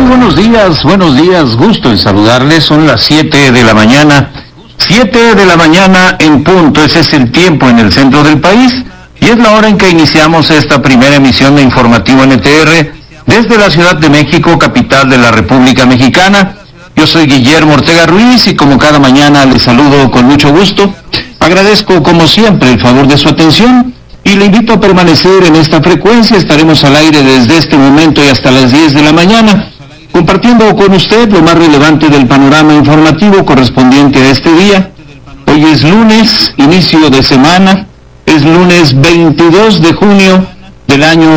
Buenos días, gusto en saludarles. Son las 7 de la mañana en punto. Ese es el tiempo en el centro del país y es la hora en que iniciamos esta primera emisión de Informativo NTR desde la Ciudad de México, capital de la República Mexicana. Yo soy Guillermo Ortega Ruiz y como cada mañana les saludo con mucho gusto. Agradezco como siempre el favor de su atención y le invito a permanecer en esta frecuencia. Estaremos al aire desde este momento y hasta las 10 de la mañana, compartiendo con usted lo más relevante del panorama informativo correspondiente a este día. Hoy es lunes, inicio de semana, es lunes 22 de junio del año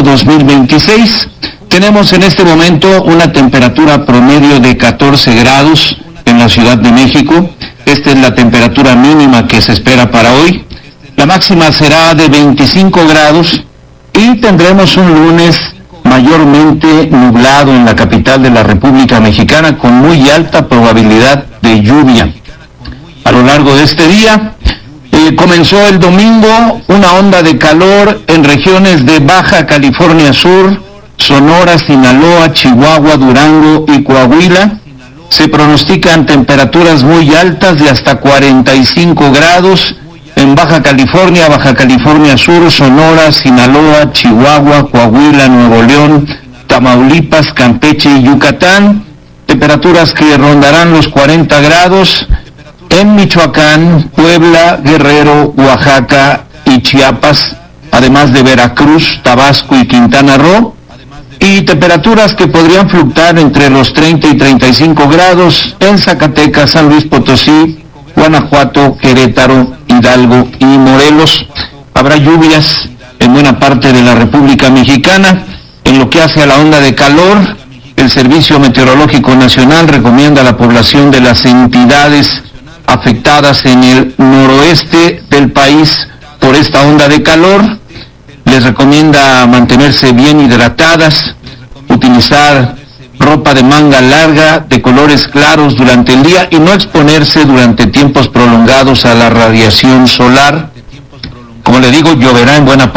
2026. Tenemos en este momento una temperatura promedio de 14 grados en la Ciudad de México. Esta es la temperatura mínima que se espera para hoy. La máxima será de 25 grados y tendremos un lunes mayormente nublado en la capital de la República Mexicana con muy alta probabilidad de lluvia. A lo largo de este día comenzó el domingo una onda de calor en regiones de Baja California Sur, Sonora, Sinaloa, Chihuahua, Durango y Coahuila. Se pronostican temperaturas muy altas de hasta 45 grados en Baja California Sur, Sonora, Sinaloa, Chihuahua, Coahuila, Nuevo León, Tamaulipas, Campeche y Yucatán. Temperaturas que rondarán los 40 grados en Michoacán, Puebla, Guerrero, Oaxaca y Chiapas, además de Veracruz, Tabasco y Quintana Roo. Y temperaturas que podrían fluctuar entre los 30 y 35 grados en Zacatecas, San Luis Potosí, Guanajuato, Querétaro, Hidalgo y Morelos. Habrá lluvias en buena parte de la República Mexicana. En lo que hace a la onda de calor, el Servicio Meteorológico Nacional recomienda a la población de las entidades afectadas en el noroeste del país por esta onda de calor. Les recomienda mantenerse bien hidratadas, utilizar ropa de manga larga de colores claros durante el día y no exponerse durante tiempos prolongados a la radiación solar. Como le digo, lloverá en buena parte